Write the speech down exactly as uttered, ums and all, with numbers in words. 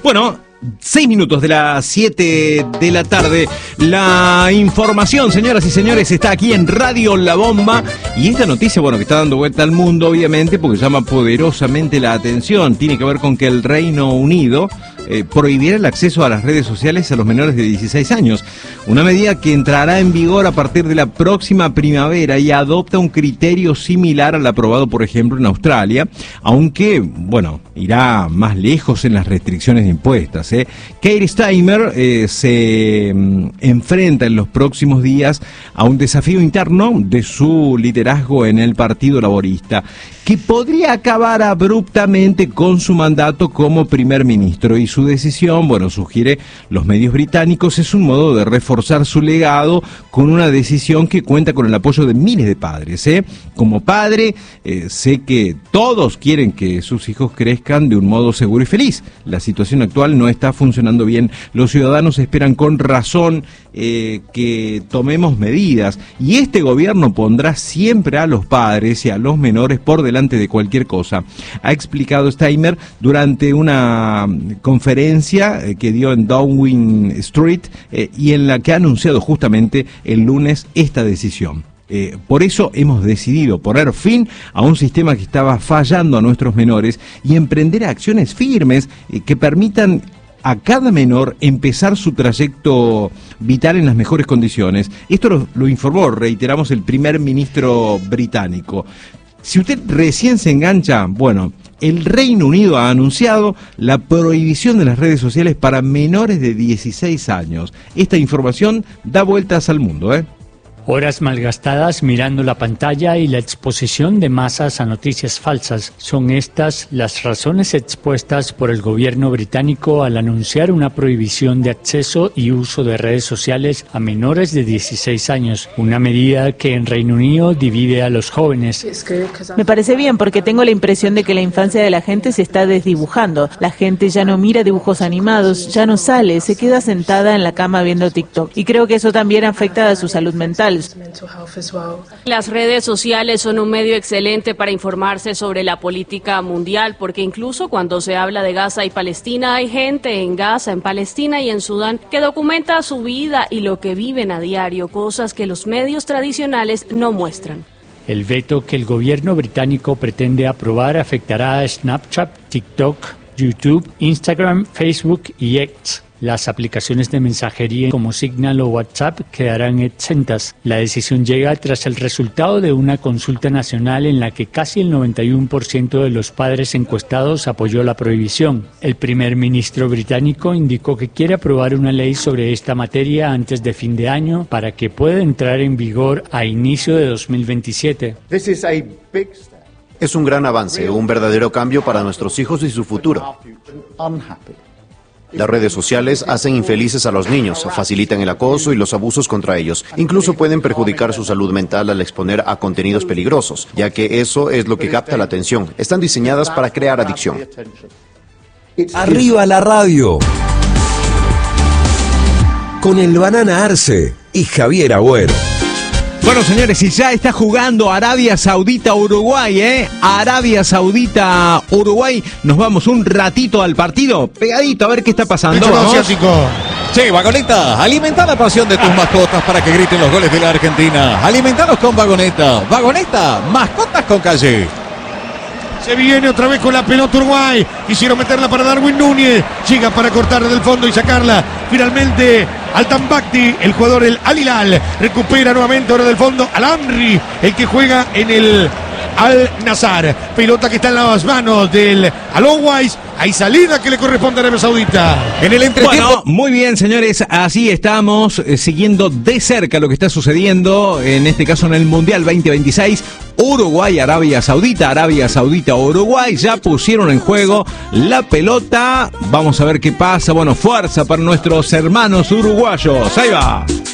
Bueno, seis minutos de las siete de la tarde. La información, señoras y señores, está aquí en Radio La Bomba. Y esta noticia, bueno, que está dando vuelta al mundo, obviamente, porque llama poderosamente la atención. Tiene que ver con que el Reino Unido eh, prohibirá el acceso a las redes sociales a los menores de dieciséis años. Una medida que entrará en vigor a partir de la próxima primavera y adopta un criterio similar al aprobado, por ejemplo, en Australia, aunque, bueno, irá más lejos en las restricciones impuestas. ¿eh? Keir Starmer eh, se mm, enfrenta en los próximos días a un desafío interno de su liderazgo en el Partido Laborista, que podría acabar abruptamente con su mandato como primer ministro, y su decisión, bueno, sugiere los medios británicos, es un modo de reforzar su legado con una decisión que cuenta con el apoyo de miles de padres. ¿eh? Como padre, eh, sé que todos quieren que sus hijos crezcan de un modo seguro y feliz. La situación actual no está funcionando bien. Los ciudadanos esperan con razón eh, que tomemos medidas, y este gobierno pondrá siempre a los padres y a los menores por delante de cualquier cosa, ha explicado Starmer durante una conferencia eh, que dio en Downing Street eh, y en la que ha anunciado justamente el lunes esta decisión. Eh, por eso hemos decidido poner fin a un sistema que estaba fallando a nuestros menores y emprender acciones firmes eh, que permitan a cada menor empezar su trayecto vital en las mejores condiciones. Esto lo, lo informó, reiteramos, el primer ministro británico. Si usted recién se engancha, bueno, el Reino Unido ha anunciado la prohibición de las redes sociales para menores de dieciséis años. Esta información da vueltas al mundo, ¿eh? Horas malgastadas mirando la pantalla y la exposición de masas a noticias falsas. Son estas las razones expuestas por el gobierno británico al anunciar una prohibición de acceso y uso de redes sociales a menores de dieciséis años, una medida que en Reino Unido divide a los jóvenes. Me parece bien porque tengo la impresión de que la infancia de la gente se está desdibujando. La gente ya no mira dibujos animados, ya no sale, se queda sentada en la cama viendo TikTok. Y creo que eso también afecta a su salud mental. Las redes sociales son un medio excelente para informarse sobre la política mundial, porque incluso cuando se habla de Gaza y Palestina, hay gente en Gaza, en Palestina y en Sudán que documenta su vida y lo que viven a diario, cosas que los medios tradicionales no muestran. El veto que el gobierno británico pretende aprobar afectará a Snapchat, TikTok, YouTube, Instagram, Facebook y X. Las aplicaciones de mensajería como Signal o WhatsApp quedarán exentas. La decisión llega tras el resultado de una consulta nacional en la que casi el noventa y uno por ciento de los padres encuestados apoyó la prohibición. El primer ministro británico indicó que quiere aprobar una ley sobre esta materia antes de fin de año para que pueda entrar en vigor a inicio de dos mil veintisiete. Es un gran avance, un verdadero cambio para nuestros hijos y su futuro. Las redes sociales hacen infelices a los niños, facilitan el acoso y los abusos contra ellos. Incluso pueden perjudicar su salud mental al exponer a contenidos peligrosos, ya que eso es lo que capta la atención. Están diseñadas para crear adicción. Arriba la radio. Con el Banana Arce y Javier Agüero. Bueno, señores, y ya está jugando Arabia Saudita-Uruguay, ¿eh? Arabia Saudita-Uruguay. Nos vamos un ratito al partido, pegadito, a ver qué está pasando. Sí, Vagoneta, alimenta la pasión de tus mascotas para que griten los goles de la Argentina. Alimentanos con Vagoneta. Vagoneta, mascotas con calle. Se viene otra vez con la pelota Uruguay. Quisieron meterla para Darwin Núñez. Llega para cortar desde el fondo y sacarla. Finalmente, Altan Bakti, el jugador del Al Hilal, recupera nuevamente ahora del fondo Al Amri, el que juega en el Al Nassr. Pelota que está en las manos del Al Owais. Hay salida que le corresponde a Arabia Saudita. En el entretiempo. Bueno, muy bien, señores, así estamos eh, siguiendo de cerca lo que está sucediendo, en este caso en el Mundial veinte veintiséis. Uruguay, Arabia Saudita, Arabia Saudita, Uruguay, ya pusieron en juego la pelota. Vamos a ver qué pasa. Bueno, fuerza para nuestros hermanos uruguayos. Ahí va.